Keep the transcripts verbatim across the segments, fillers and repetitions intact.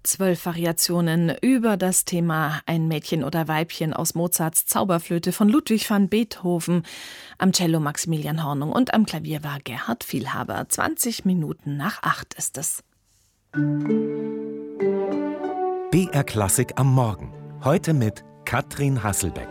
Zwölf Variationen über das Thema Ein Mädchen oder Weibchen aus Mozarts Zauberflöte von Ludwig van Beethoven. Am Cello Maximilian Hornung und am Klavier war Gerhard Vielhaber. zwanzig Minuten nach acht ist es. B R Klassik am Morgen. Heute mit Katrin Hasselbeck.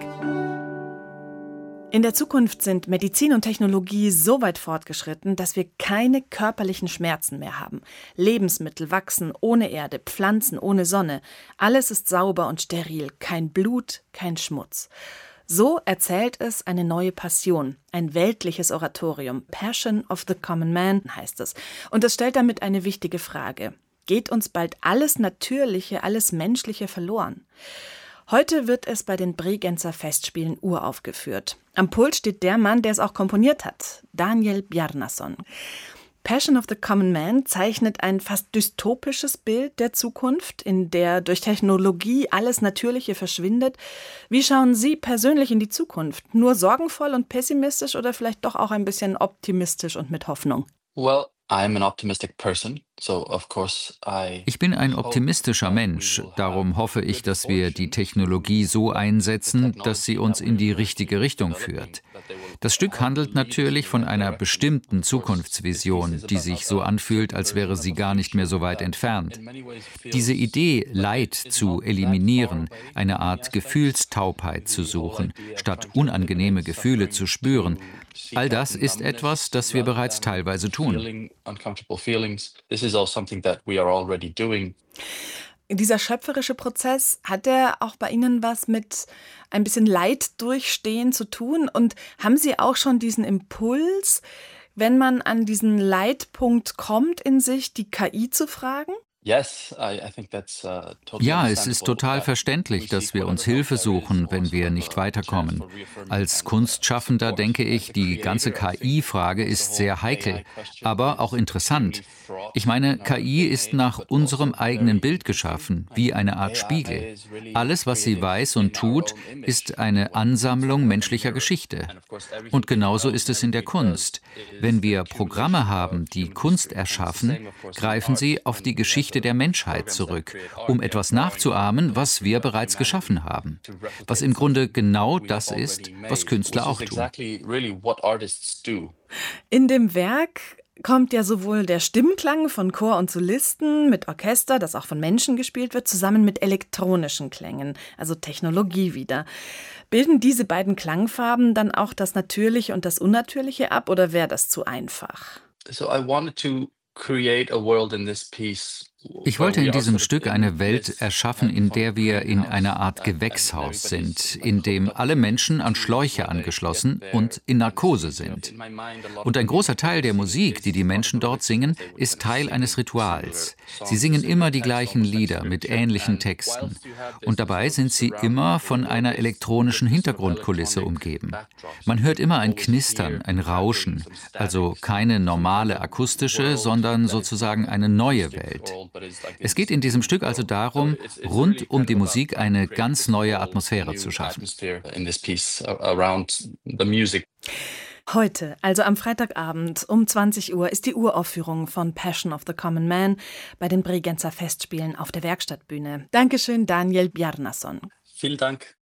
In der Zukunft sind Medizin und Technologie so weit fortgeschritten, dass wir keine körperlichen Schmerzen mehr haben. Lebensmittel wachsen ohne Erde, Pflanzen ohne Sonne. Alles ist sauber und steril, kein Blut, kein Schmutz. So erzählt es eine neue Passion, ein weltliches Oratorium. Passion of the Common Man heißt es. Und es stellt damit eine wichtige Frage. Geht uns bald alles Natürliche, alles Menschliche verloren? Heute wird es bei den Bregenzer Festspielen uraufgeführt. Am Pult steht der Mann, der es auch komponiert hat, Daniel Bjarnason. Passion of the Common Man zeichnet ein fast dystopisches Bild der Zukunft, in der durch Technologie alles Natürliche verschwindet. Wie schauen Sie persönlich in die Zukunft? Nur sorgenvoll und pessimistisch oder vielleicht doch auch ein bisschen optimistisch und mit Hoffnung? Well, I'm an optimistic person, so of course I Ich bin ein optimistischer Mensch, darum hoffe ich, dass wir die Technologie so einsetzen, dass sie uns in die richtige Richtung führt. Das Stück handelt natürlich von einer bestimmten Zukunftsvision, die sich so anfühlt, als wäre sie gar nicht mehr so weit entfernt. Diese Idee, Leid zu eliminieren, eine Art Gefühlstaubheit zu suchen, statt unangenehme Gefühle zu spüren, all das ist etwas, das wir bereits teilweise tun. Dieser schöpferische Prozess, hat der auch bei Ihnen was mit ein bisschen Leid durchstehen zu tun? Und haben Sie auch schon diesen Impuls, wenn man an diesen Leitpunkt kommt in sich, die K I zu fragen? Ja, es ist total verständlich, dass wir uns Hilfe suchen, wenn wir nicht weiterkommen. Als Kunstschaffender denke ich, die ganze K I-Frage ist sehr heikel, aber auch interessant. Ich meine, K I ist nach unserem eigenen Bild geschaffen, wie eine Art Spiegel. Alles, was sie weiß und tut, ist eine Ansammlung menschlicher Geschichte. Und genauso ist es in der Kunst. Wenn wir Programme haben, die Kunst erschaffen, greifen sie auf die Geschichte der Menschheit zurück, um etwas nachzuahmen, was wir bereits geschaffen haben. Was im Grunde genau das ist, was Künstler auch tun. In dem Werk kommt ja sowohl der Stimmklang von Chor und Solisten mit Orchester, das auch von Menschen gespielt wird, zusammen mit elektronischen Klängen, also Technologie wieder. Bilden diese beiden Klangfarben dann auch das Natürliche und das Unnatürliche ab, oder wäre das zu einfach? So I wanted to create a world in this piece. Ich wollte in diesem Stück eine Welt erschaffen, in der wir in einer Art Gewächshaus sind, in dem alle Menschen an Schläuche angeschlossen und in Narkose sind. Und ein großer Teil der Musik, die die Menschen dort singen, ist Teil eines Rituals. Sie singen immer die gleichen Lieder mit ähnlichen Texten. Und dabei sind sie immer von einer elektronischen Hintergrundkulisse umgeben. Man hört immer ein Knistern, ein Rauschen, also keine normale akustische, sondern sozusagen eine neue Welt. Es geht in diesem Stück also darum, rund um die Musik eine ganz neue Atmosphäre zu schaffen. Heute, also am Freitagabend um zwanzig Uhr, ist die Uraufführung von Passion of the Common Man bei den Bregenzer Festspielen auf der Werkstattbühne. Dankeschön, Daniel Bjarnason. Vielen Dank.